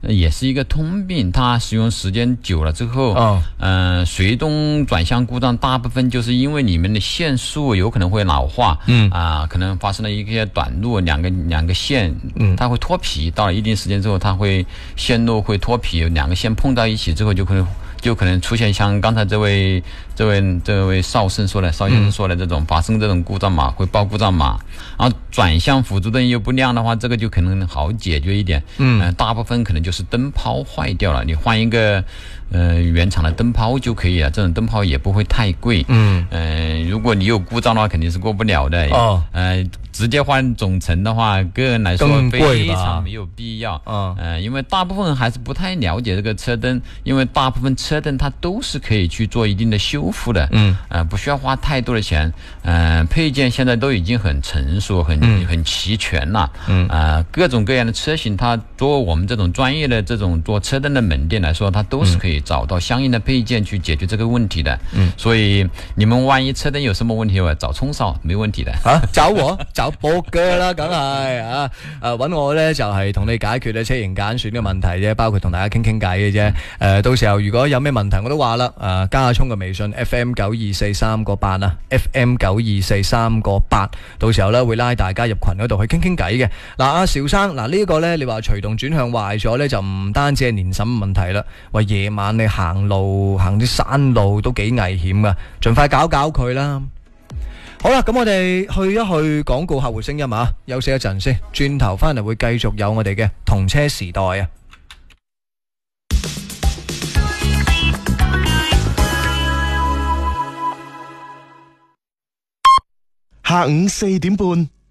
也是一个通病，它使用时间久了之后，水动转向故障大部分就是因为你们的线束有可能会老化，可能发生了一些短路，两个线，它会脱皮，到了一定时间之后，它会线路会脱皮，两个线碰到一起之后就可能出现像刚才这位邵先生说的这种发生这种故障码，会报故障码，然后转向辅助灯又不亮的话，这个就可能好解决一点。大部分可能就是灯泡坏掉了，你换一个原厂的灯泡就可以了，这种灯泡也不会太贵。如果你有故障的话，肯定是过不了的。直接换总成的话，个人来说非常没有必要。因为大部分人还是不太了解这个车灯，因为大部分车灯它都是可以去做一定的修复的。不需要花太多的钱。配件现在都已经很成熟，很齐全了。各种各样的车型，它作为我们这种专业的这种做车灯的门店来说，它都是可以找到相应的配件去解决这个问题的。所以你们万一车燈有什麼問題，我找聰少沒問題的。 找我找波哥啦，梗係揾我咧就係同你解決咧車型揀選嘅問題啫，包括同大家傾傾偈嘅啫。到時候如果有咩問題，我都話啦，加阿聰嘅微信 FM92438啦，FM92438，到時候咧會拉大家入群嗰度去傾傾偈嘅。嗱，阿邵生，嗱呢個咧你話隨動轉向壞咗咧，就唔單止係年審問題啦，話夜晚你行啲山路都幾危險噶，盡快搞佢啦。好啦，咁我哋去一去廣告客戶聲音啊，休息一陣先，轉頭翻嚟會繼續有我哋嘅同車時代啊。 下午4點半，